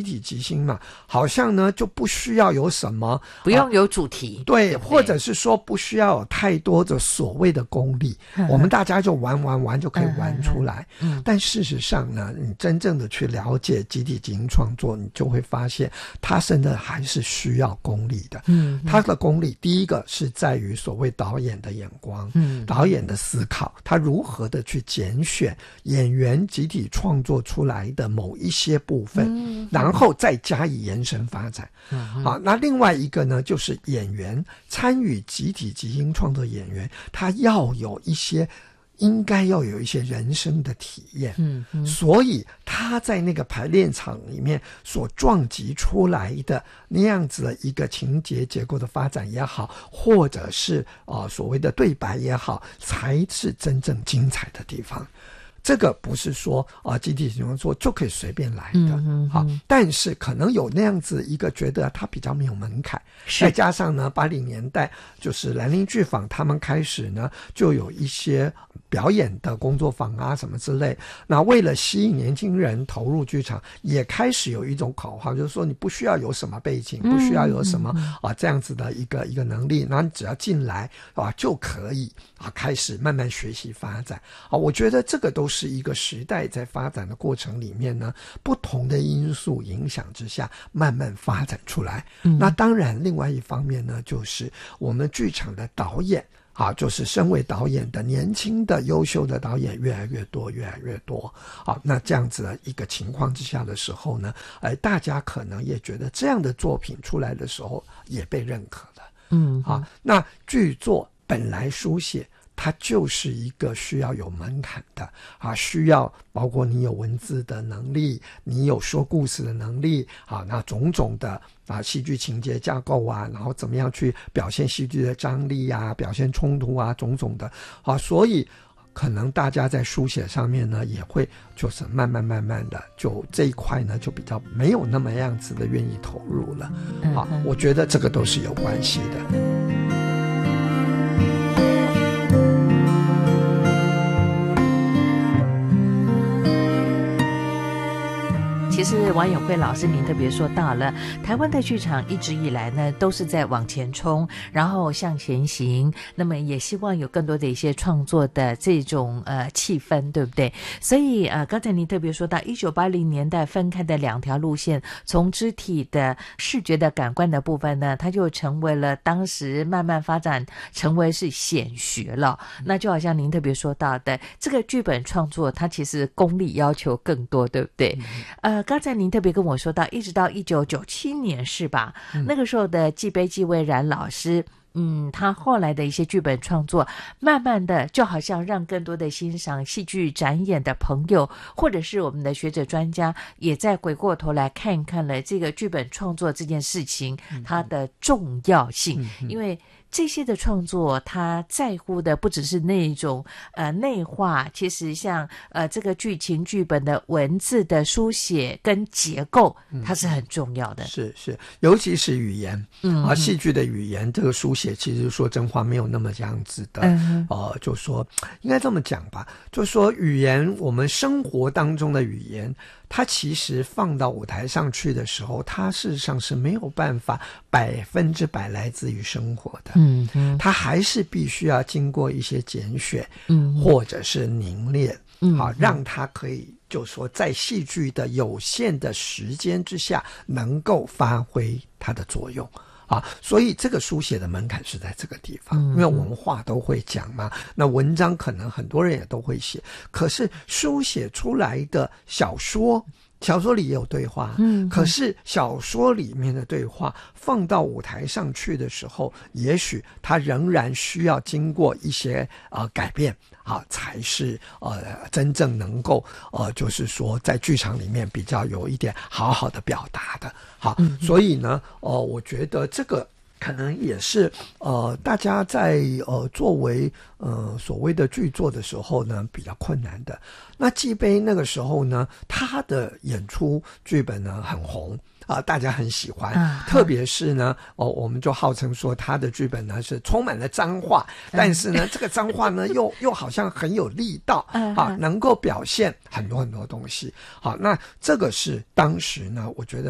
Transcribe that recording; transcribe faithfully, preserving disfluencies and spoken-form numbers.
集体即兴嘛，好像呢就不需要有什么不用有主题、 啊、对, 对, 对， 或者是说不需要有太多的所谓的功力我们大家就玩玩玩就可以玩出来、嗯、但事实上呢，你真正的去了解集体即兴创作，你就会发现它真的还是需要功力的。嗯，它的功力第一个是在于所谓导演的眼光，嗯，导演的思考，他如何的去拣选演员集体创作出来的某一些部分、嗯、然后再加以延伸发展。嗯，好，那另外一个呢，就是演员参与集体即兴创作，演员他要有一些应该要有一些人生的体验，嗯嗯，所以他在那个排练场里面所撞击出来的那样子的一个情节结构的发展也好，或者是呃所谓的对白也好，才是真正精彩的地方。这个不是说啊、呃，集体创作就可以随便来的，嗯嗯，好，但是可能有那样子一个觉得它比较没有门槛，再加上呢，八零年代就是兰陵剧坊他们开始呢就有一些表演的工作坊啊什么之类，那为了吸引年轻人投入剧场，也开始有一种口号，就是说你不需要有什么背景，不需要有什么、嗯、啊这样子的一个一个能力，那你只要进来啊就可以啊开始慢慢学习发展啊。我觉得这个都是一个时代在发展的过程里面呢，不同的因素影响之下慢慢发展出来、嗯、那当然另外一方面呢，就是我们剧场的导演啊，就是身为导演的年轻的优秀的导演越来越多越来越多啊，那这样子的一个情况之下的时候呢，呃，大家可能也觉得这样的作品出来的时候也被认可了。嗯，好，那剧作本来书写它就是一个需要有门槛的啊，需要包括你有文字的能力，你有说故事的能力啊，那种种的啊戏剧情节架构啊，然后怎么样去表现戏剧的张力啊，表现冲突啊，种种的啊，所以可能大家在书写上面呢也会就是慢慢慢慢的就这一块呢就比较没有那么样子的愿意投入了啊，我觉得这个都是有关系的。 其实王永慧老师您特别说到了，台湾的剧场一直以来呢都是在往前冲，然后向前行，那么也希望有更多的一些创作的这种呃气氛，对不对？所以呃刚才您特别说到一九八零年代分开的两条路线，从肢体的视觉的感官的部分呢，它就成为了当时慢慢发展成为是显学了。那就好像您特别说到的，这个剧本创作它其实功力要求更多，对不对？嗯、呃刚才您特别跟我说到一直到一九九七年是吧、嗯、那个时候的纪杯纪蔚然老师嗯，他后来的一些剧本创作慢慢的就好像让更多的欣赏戏剧展演的朋友或者是我们的学者专家也再回过头来看一看了这个剧本创作这件事情、嗯、它的重要性、嗯、因为这些的创作他在乎的不只是那种呃内化，其实像呃这个剧情剧本的文字的书写跟结构它是很重要的、嗯、 是是尤其是语言嗯啊，戏剧的语言这个书写其实说真话没有那么这样子的、嗯、呃就说应该这么讲吧，就说语言我们生活当中的语言它其实放到舞台上去的时候，它事实上是没有办法百分之百来自于生活的，嗯嗯，它还是必须要经过一些拣选，嗯，或者是凝练，嗯，好，让它可以就说在戏剧的有限的时间之下，能够发挥它的作用。啊，所以这个书写的门槛是在这个地方，因为我们话都会讲嘛，那文章可能很多人也都会写，可是书写出来的小说，小说里也有对话，嗯，可是小说里面的对话放到舞台上去的时候，也许它仍然需要经过一些呃改变。啊，才是呃真正能够呃就是说在剧场里面比较有一点好好的表达的。好，嗯、所以呢，呃，我觉得这个可能也是呃大家在呃作为呃所谓的剧作的时候呢比较困难的。那纪杯那个时候呢，他的演出剧本呢很红。啊、呃，大家很喜欢、嗯、特别是呢哦，我们就号称说他的剧本呢是充满了脏话、嗯、但是呢这个脏话呢又又好像很有力道、嗯、啊，能够表现很多很多东西。好，那这个是当时呢我觉得